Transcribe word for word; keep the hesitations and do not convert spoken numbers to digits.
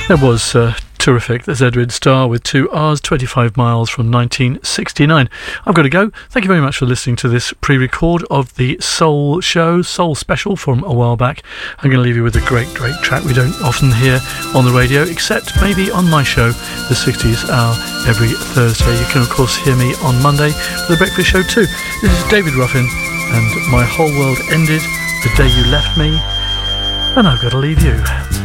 That was uh, terrific. There's Edwin Starr with two R's, twenty-five miles from nineteen sixty-nine. I've got to go. Thank you very much for listening to this pre-record of the Soul Show, Soul Special from a while back. I'm going to leave you with a great, great track we don't often hear on the radio, except maybe on my show, The sixties Hour, every Thursday. You can, of course, hear me on Monday for The Breakfast Show too. This is David Ruffin, and My Whole World Ended the Day You Left Me, and I've got to leave you.